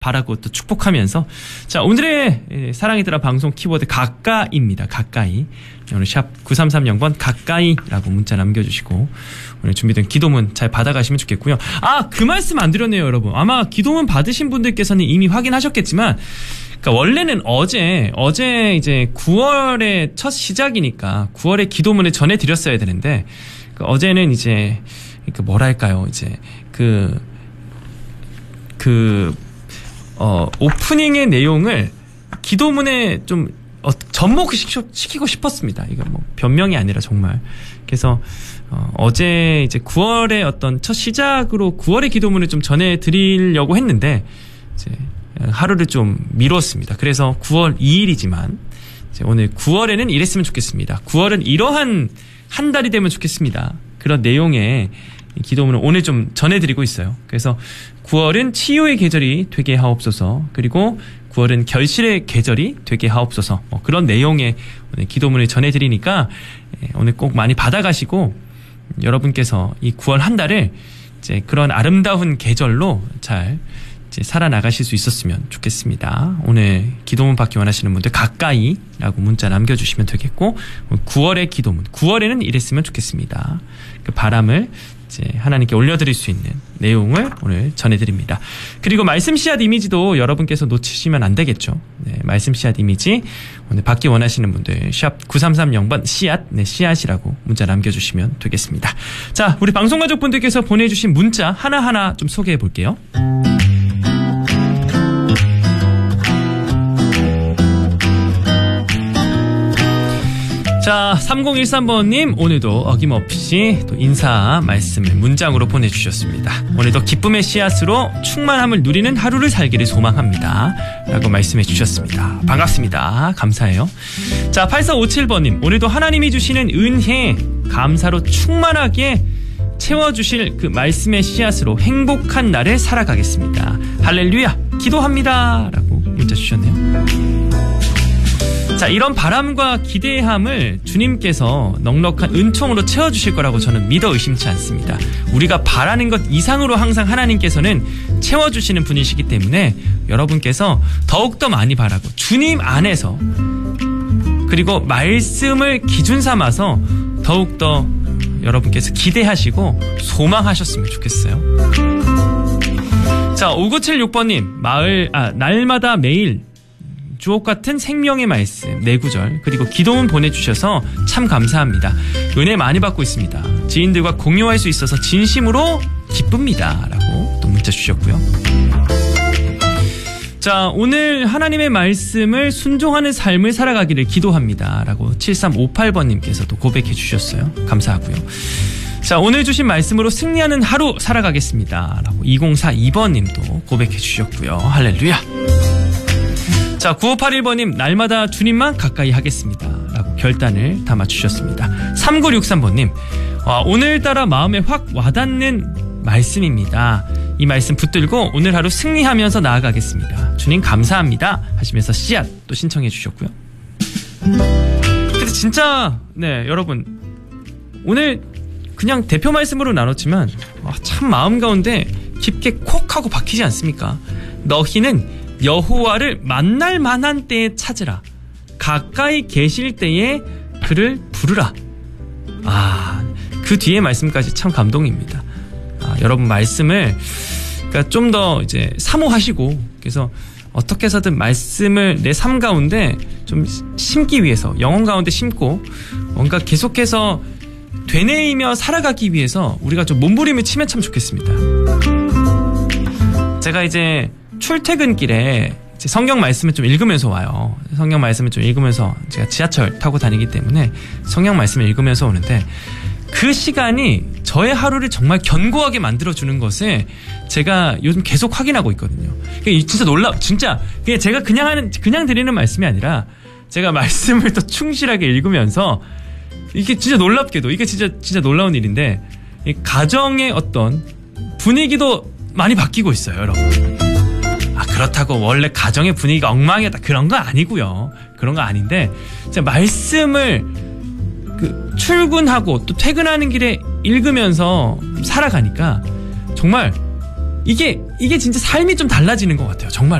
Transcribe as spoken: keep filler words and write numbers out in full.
바라고 또 축복하면서 자 오늘의 사랑이들아 방송 키워드 가까이입니다. 가까이. 오늘 샵 구삼삼영 번 가까이라고 문자 남겨주시고 오늘 준비된 기도문 잘 받아가시면 좋겠고요. 아, 그 말씀 안 드렸네요, 여러분. 아마 기도문 받으신 분들께서는 이미 확인하셨겠지만 그러니까 원래는 어제 어제 이제 구월의 첫 시작이니까 구월의 기도문을 전해드렸어야 되는데 그러니까 어제는 이제 그 뭐랄까요 이제 그 그 어, 오프닝의 내용을 기도문에 좀 어, 접목시키고 싶었습니다. 이거 뭐 변명이 아니라 정말. 그래서 어, 어제 이제 구월의 어떤 첫 시작으로 구월의 기도문을 좀 전해드리려고 했는데 이제 하루를 좀 미뤘습니다. 그래서 구월 이일이지만 이제 오늘 구월에는 이랬으면 좋겠습니다. 구월은 이러한 한 달이 되면 좋겠습니다. 그런 내용의 기도문을 오늘 좀 전해드리고 있어요. 그래서 구월은 치유의 계절이 되게 하옵소서, 그리고 구월은 결실의 계절이 되게 하옵소서, 뭐 그런 내용의 오늘 기도문을 전해드리니까 오늘 꼭 많이 받아가시고 여러분께서 이 구월 한 달을 이제 그런 아름다운 계절로 잘 이제 살아나가실 수 있었으면 좋겠습니다. 오늘 기도문 받기 원하시는 분들 가까이라고 문자 남겨주시면 되겠고 구월의 기도문, 구월에는 이랬으면 좋겠습니다. 그 바람을 이제 하나님께 올려드릴 수 있는 내용을 오늘 전해드립니다. 그리고 말씀 씨앗 이미지도 여러분께서 놓치시면 안 되겠죠. 네, 말씀 씨앗 이미지 오늘 받기 원하시는 분들 샵 구삼삼영 번 씨앗, 네, 씨앗이라고 문자 남겨주시면 되겠습니다. 자, 우리 방송가족분들께서 보내주신 문자 하나하나 좀 소개해 볼게요. 자, 삼공일삼 번님 오늘도 어김없이 또 인사 말씀을 문장으로 보내주셨습니다. 오늘도 기쁨의 씨앗으로 충만함을 누리는 하루를 살기를 소망합니다 라고 말씀해 주셨습니다. 반갑습니다. 감사해요. 자, 팔사오칠 번님 오늘도 하나님이 주시는 은혜 감사로 충만하게 채워주실 그 말씀의 씨앗으로 행복한 날을 살아가겠습니다. 할렐루야 기도합니다 라고 문자 주셨네요. 자, 이런 바람과 기대함을 주님께서 넉넉한 은총으로 채워주실 거라고 저는 믿어 의심치 않습니다. 우리가 바라는 것 이상으로 항상 하나님께서는 채워주시는 분이시기 때문에 여러분께서 더욱더 많이 바라고 주님 안에서 그리고 말씀을 기준 삼아서 더욱더 여러분께서 기대하시고 소망하셨으면 좋겠어요. 자, 오구칠육 번님 마을, 아, 날마다 매일 주옥같은 생명의 말씀 네 구절 그리고 기도문 보내주셔서 참 감사합니다. 은혜 많이 받고 있습니다. 지인들과 공유할 수 있어서 진심으로 기쁩니다 라고 또 문자 주셨고요. 자, 오늘 하나님의 말씀을 순종하는 삶을 살아가기를 기도합니다 라고 칠삼오팔 번님께서도 고백해 주셨어요. 감사하고요. 자, 오늘 주신 말씀으로 승리하는 하루 살아가겠습니다 라고 이공사이 번님도 고백해 주셨고요. 할렐루야. 자, 구오팔일 번님 날마다 주님만 가까이 하겠습니다 라고 결단을 담아주셨습니다. 삼구육삼 번님 와, 오늘따라 마음에 확 와닿는 말씀입니다. 이 말씀 붙들고 오늘 하루 승리하면서 나아가겠습니다. 주님 감사합니다 하시면서 씨앗 또 신청해 주셨고요. 근데 진짜 네 여러분 오늘 그냥 대표 말씀으로 나눴지만 와, 참 마음 가운데 깊게 콕 하고 박히지 않습니까? 너희는 여호와를 만날 만한 때에 찾으라. 가까이 계실 때에 그를 부르라. 아, 그 뒤에 말씀까지 참 감동입니다. 아, 여러분 말씀을 그러니까 좀 더 이제 사모하시고 그래서 어떻게 해서든 말씀을 내 삶 가운데 좀 심기 위해서 영혼 가운데 심고 뭔가 계속해서 되뇌이며 살아가기 위해서 우리가 좀 몸부림을 치면 참 좋겠습니다. 제가 이제 출퇴근길에 이제 성경 말씀을 좀 읽으면서 와요. 성경 말씀을 좀 읽으면서 제가 지하철 타고 다니기 때문에 성경 말씀을 읽으면서 오는데 그 시간이 저의 하루를 정말 견고하게 만들어주는 것을 제가 요즘 계속 확인하고 있거든요. 진짜 놀라, 진짜 제가 그냥 하는, 그냥 드리는 말씀이 아니라 제가 말씀을 더 충실하게 읽으면서 이게 진짜 놀랍게도 이게 진짜 진짜 놀라운 일인데 이 가정의 어떤 분위기도 많이 바뀌고 있어요, 여러분. 아, 그렇다고 원래 가정의 분위기가 엉망이었다 그런 거 아니고요. 그런 거 아닌데 제가 말씀을 그 출근하고 또 퇴근하는 길에 읽으면서 살아가니까 정말 이게 이게 진짜 삶이 좀 달라지는 것 같아요. 정말.